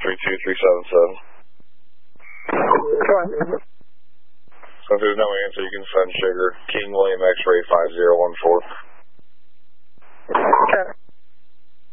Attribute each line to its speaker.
Speaker 1: So if there's no answer, you can send Sugar. King William X-ray 5014.